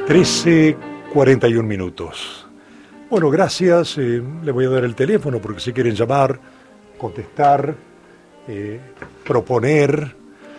13:41. Bueno, gracias. Le voy a dar el teléfono porque si quieren llamar, contestar, proponer,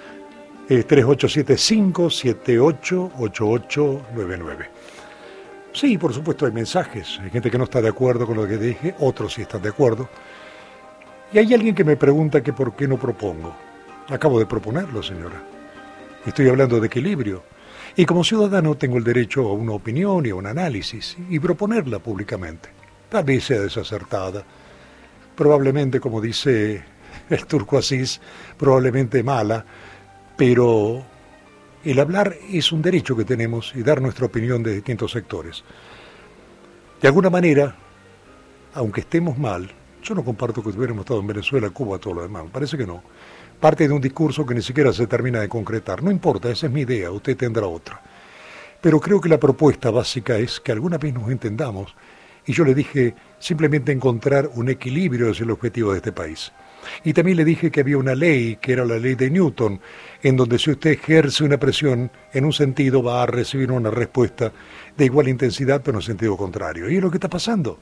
3875-788899. Sí, por supuesto hay mensajes. Hay gente que no está de acuerdo con lo que dije, otros sí están de acuerdo. Y hay alguien que me pregunta que por qué no propongo. Acabo de proponerlo, señora. Estoy hablando de equilibrio. Y como ciudadano tengo el derecho a una opinión y a un análisis y proponerla públicamente. Tal vez sea desacertada, probablemente, como dice el Turco Asís, probablemente mala, pero el hablar es un derecho que tenemos y dar nuestra opinión de distintos sectores. De alguna manera, aunque estemos mal, yo no comparto que hubiéramos estado en Venezuela, Cuba, todo lo demás, parece que no. Parte de un discurso que ni siquiera se termina de concretar. No importa, esa es mi idea, usted tendrá otra. Pero creo que la propuesta básica es que alguna vez nos entendamos, y yo le dije simplemente encontrar un equilibrio es el objetivo de este país. Y también le dije que había una ley, que era la ley de Newton, en donde si usted ejerce una presión en un sentido va a recibir una respuesta de igual intensidad, pero en sentido contrario. Y es lo que está pasando.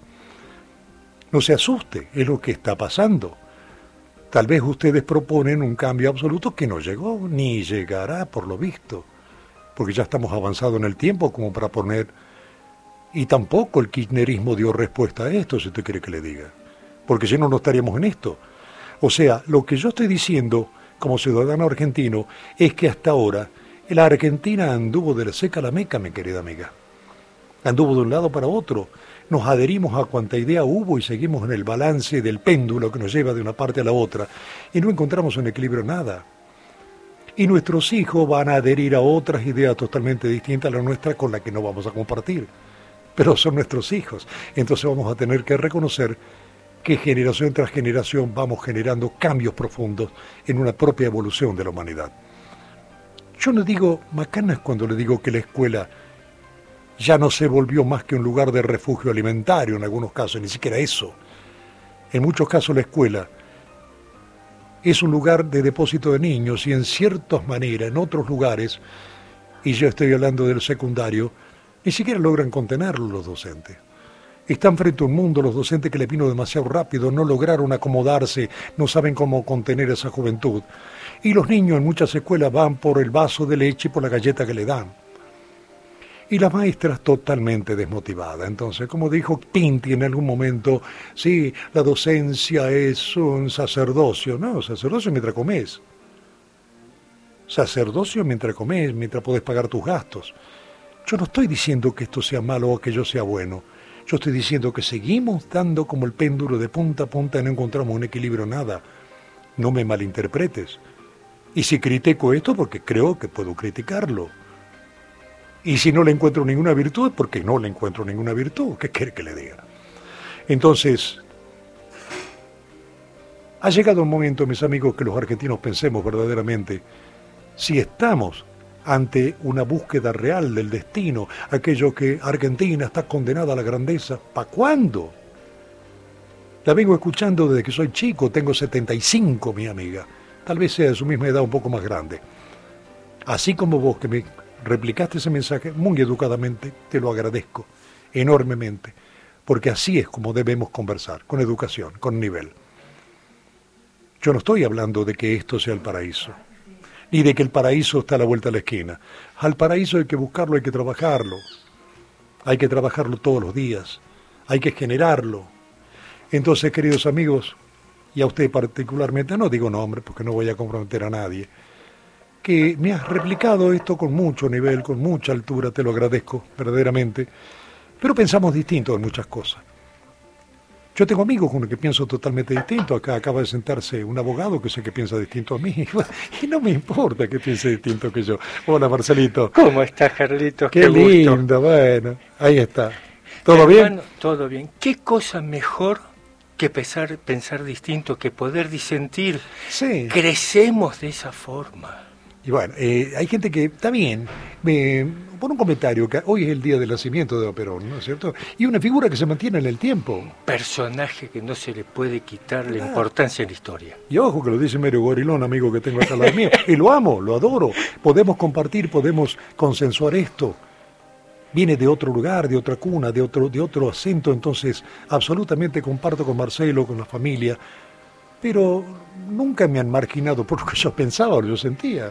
No se asuste, es lo que está pasando. Tal vez ustedes proponen un cambio absoluto que no llegó, ni llegará por lo visto, porque ya estamos avanzados en el tiempo como para poner... Y tampoco el kirchnerismo dio respuesta a esto, si usted quiere que le diga, porque si no, no estaríamos en esto. O sea, lo que yo estoy diciendo como ciudadano argentino es que hasta ahora la Argentina anduvo de la seca a la meca, mi querida amiga. Anduvo de un lado para otro. Nos adherimos a cuanta idea hubo y seguimos en el balance del péndulo que nos lleva de una parte a la otra y no encontramos un equilibrio nada. Y nuestros hijos van a adherir a otras ideas totalmente distintas a la nuestra con la que no vamos a compartir. Pero son nuestros hijos. Entonces vamos a tener que reconocer que generación tras generación vamos generando cambios profundos en una propia evolución de la humanidad. Yo no digo macanas cuando le digo que la escuela ya no se volvió más que un lugar de refugio alimentario en algunos casos, ni siquiera eso. En muchos casos la escuela es un lugar de depósito de niños y en ciertas maneras, en otros lugares, y yo estoy hablando del secundario, ni siquiera logran contenerlo los docentes. Están frente a un mundo los docentes que les vino demasiado rápido, no lograron acomodarse, no saben cómo contener esa juventud. Y los niños en muchas escuelas van por el vaso de leche y por la galleta que le dan. Y las maestras totalmente desmotivadas. Entonces, como dijo Pinti en algún momento, sí, la docencia es un sacerdocio. No, sacerdocio mientras comés. Sacerdocio mientras comés, mientras podés pagar tus gastos. Yo no estoy diciendo que esto sea malo o que yo sea bueno. Yo estoy diciendo que seguimos dando como el péndulo de punta a punta y no encontramos un equilibrio nada. No me malinterpretes. Y si critico esto, porque creo que puedo criticarlo. Y si no le encuentro ninguna virtud, porque no le encuentro ninguna virtud. ¿Qué quiere que le diga? Entonces, ha llegado un momento, mis amigos, que los argentinos pensemos verdaderamente si estamos ante una búsqueda real del destino, aquello que Argentina está condenada a la grandeza. ¿Para cuándo? La vengo escuchando desde que soy chico, tengo 75, mi amiga. Tal vez sea de su misma edad, un poco más grande. Así como vos que me replicaste ese mensaje muy educadamente, te lo agradezco enormemente, porque así es como debemos conversar, con educación, con nivel. Yo no estoy hablando de que esto sea el paraíso, ni de que el paraíso está a la vuelta de la esquina. Al paraíso hay que buscarlo, hay que trabajarlo todos los días, hay que generarlo. Entonces, queridos amigos, y a usted particularmente, no digo nombre porque no voy a comprometer a nadie, que me has replicado esto con mucho nivel, con mucha altura, te lo agradezco verdaderamente, pero pensamos distinto en muchas cosas. Yo tengo amigos con los que pienso totalmente distinto. Acá acaba de sentarse un abogado que sé que piensa distinto a mí. Y no me importa que piense distinto que yo. Hola, Marcelito. ¿Cómo estás, Carlitos? Qué lindo, bueno. Ahí está. ¿Todo Hermano, bien? Todo bien. ¿Qué cosa mejor que pensar distinto, que poder disentir? Sí. Crecemos de esa forma. Y bueno, hay gente que está bien, por un comentario, que hoy es el día del nacimiento de Perón, ¿no es cierto? Y una figura que se mantiene en el tiempo. Personaje que no se le puede quitar la importancia en la historia. Y ojo que lo dice Mario Gorilón, amigo que tengo acá al lado mío. Y lo amo, lo adoro. Podemos compartir, podemos consensuar esto. viene de otro lugar, de otra cuna, de otro acento, entonces absolutamente comparto con Marcelo, con la familia, pero nunca me han marginado por lo que yo pensaba o yo sentía.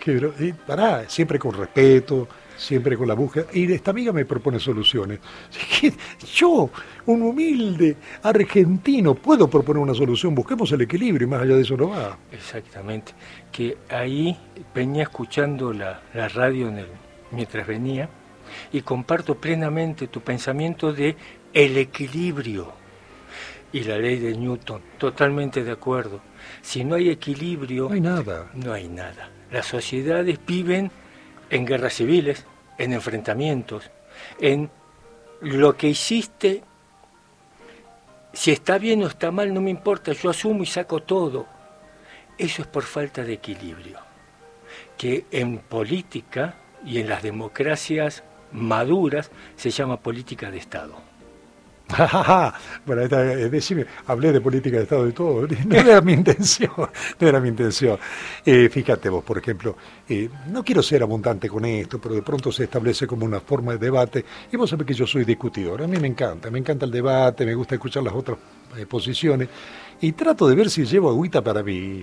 Siempre con respeto, siempre con la búsqueda. Y esta amiga me propone soluciones. Yo, un humilde argentino, puedo proponer una solución. Busquemos el equilibrio y más allá de eso no va. Exactamente. Que ahí venía escuchando la radio mientras venía y comparto plenamente tu pensamiento de el equilibrio y la ley de Newton. Totalmente de acuerdo. Si no hay equilibrio, no hay nada. No hay nada. Las sociedades viven en guerras civiles, en enfrentamientos, en lo que hiciste, si está bien o está mal, no me importa, yo asumo y saco todo. Eso es por falta de equilibrio, que en política y en las democracias maduras se llama política de Estado. Bueno, decime, hablé de política de Estado y todo, no era mi intención, no era mi intención. Fíjate vos, por ejemplo, no quiero ser abundante con esto, pero de pronto se establece como una forma de debate, y vos sabés que yo soy discutidor, a mí me encanta el debate, me gusta escuchar las otras posiciones, y trato de ver si llevo agüita para mi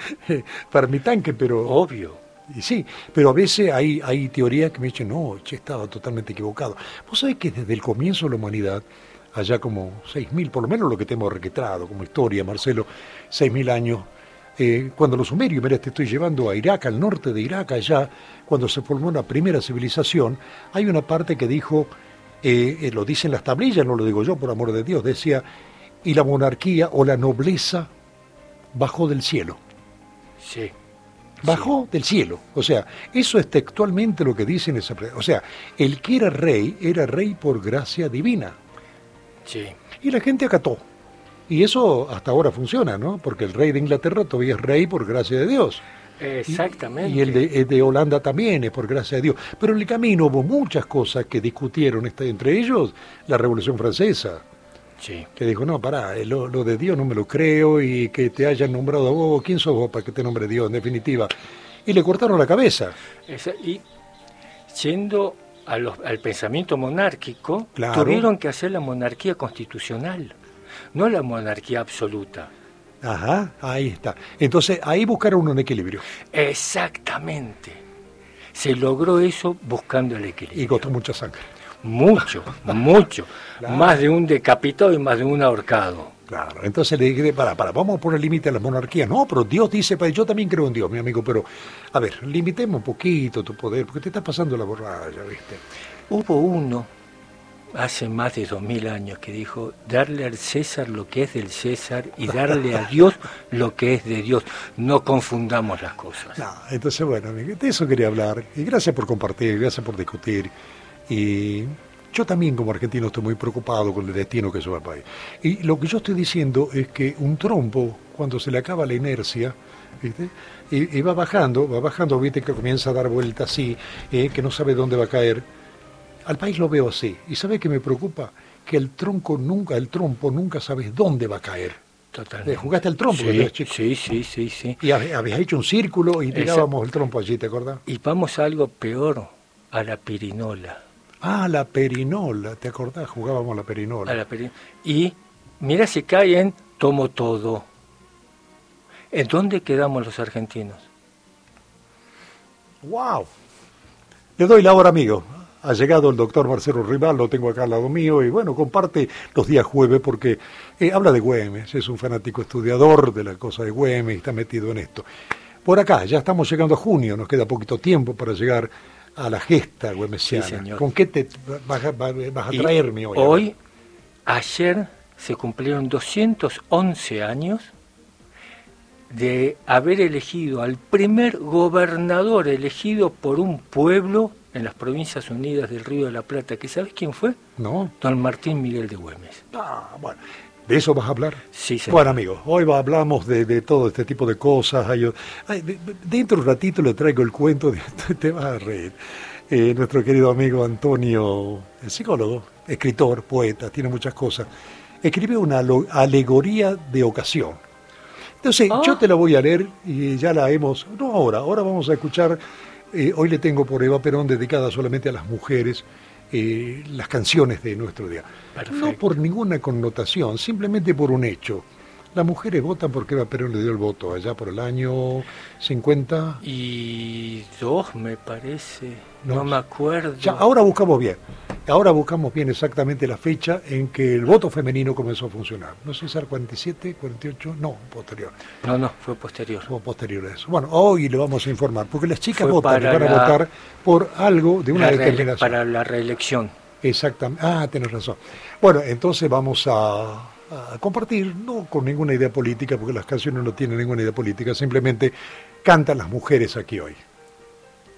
tanque, pero... Obvio. Y sí, pero a veces hay teorías que me dicen, no, estaba totalmente equivocado. Vos sabés que desde el comienzo de la humanidad, allá como 6.000, por lo menos lo que tenemos registrado como historia, Marcelo, 6.000 años, cuando los sumerios, mira, te estoy llevando a Irak, al norte de Irak, allá, cuando se formó la primera civilización, hay una parte que dijo, lo dicen las tablillas, no lo digo yo, por amor de Dios, decía, y la monarquía o la nobleza bajó del cielo. Sí. Bajó del cielo, o sea, eso es textualmente lo que dicen esa, o sea, el que era rey por gracia divina. Sí. Y la gente acató. Y eso hasta ahora funciona, ¿no? Porque el rey de Inglaterra todavía es rey por gracia de Dios. Exactamente. Y el de Holanda también es por gracia de Dios. Pero en el camino hubo muchas cosas que discutieron, entre ellos la Revolución Francesa. Sí. Que dijo, no, pará, lo de Dios no me lo creo, y que te hayan nombrado a vos, ¿quién sos vos para que te nombre Dios, en definitiva? Y le cortaron la cabeza. Y yendo al pensamiento monárquico, claro, tuvieron que hacer la monarquía constitucional, no la monarquía absoluta. Ajá, ahí está. Entonces, ahí buscaron un equilibrio. Exactamente. Se logró eso buscando el equilibrio. Y costó mucha sangre. Mucho. Claro. Más de un decapitado y más de un ahorcado. Claro, entonces le dije, vamos a poner límite a la monarquía. No, pero Dios dice, yo también creo en Dios, mi amigo, pero, a ver, limitemos un poquito tu poder, porque te está pasando la borralla, ¿viste? Hubo uno, hace más de 2000 años, que dijo, darle al César lo que es del César y darle a Dios lo que es de Dios. No confundamos las cosas. No, entonces, bueno, amigo, de eso quería hablar. Y gracias por compartir, gracias por discutir. Y yo también como argentino estoy muy preocupado con el destino que lleva el país. Y lo que yo estoy diciendo es que un trompo, cuando se le acaba la inercia, ¿viste? Y va bajando, viste, que comienza a dar vueltas así, que no sabe dónde va a caer. Al país lo veo así. ¿Y sabe qué me preocupa? Que el trompo nunca sabes dónde va a caer. Totalmente. ¿Jugaste al trompo? Sí. Y habías hecho un círculo y tirábamos el trompo allí, ¿te acordás? Y vamos a algo peor, a la pirinola. Ah, la perinola, ¿te acordás? Jugábamos la perinola. Y mira si caen, tomo todo. ¿En dónde quedamos los argentinos? ¡Wow! Le doy la hora, amigo. Ha llegado el doctor Marcelo Rival, lo tengo acá al lado mío, y bueno, comparte los días jueves porque habla de Güemes, es un fanático estudiador de la cosa de Güemes y está metido en esto. Por acá, ya estamos llegando a junio, nos queda poquito tiempo para llegar a la gesta güemesiana. Sí, señor. ¿Con qué te vas a traerme hoy? Ayer se cumplieron 211 años de haber elegido al primer gobernador elegido por un pueblo en las Provincias Unidas del Río de la Plata, ¿que sabes quién fue? No. Don Martín Miguel de Güemes. Ah, bueno. ¿De eso vas a hablar? Sí, señor. Bueno, amigos, hoy hablamos de todo este tipo de cosas. Dentro de un ratito le traigo el cuento, te vas a reír. Nuestro querido amigo Antonio, el psicólogo, escritor, poeta, tiene muchas cosas, escribe una alegoría de ocasión. Entonces, yo te la voy a leer y ya la hemos... ahora vamos a escuchar, hoy le tengo por Eva Perón dedicada solamente a las mujeres, las canciones de nuestro día. Perfecto. No por ninguna connotación, simplemente por un hecho. Las mujeres votan porque Eva Perón le dio el voto allá por el año 50. Y dos, me parece, No, no me acuerdo. Ya, ahora buscamos bien. Ahora buscamos bien exactamente la fecha en que el voto femenino comenzó a funcionar. No sé si era 47, 48, no, posterior. No, fue posterior. O posterior a eso. Bueno, hoy le vamos a informar, porque las chicas Fue votan y para van a votar por algo de una determinación. Para la reelección. Exactamente. Ah, tenés razón. Bueno, entonces vamos a compartir, no con ninguna idea política, porque las canciones no tienen ninguna idea política, simplemente cantan las mujeres aquí hoy.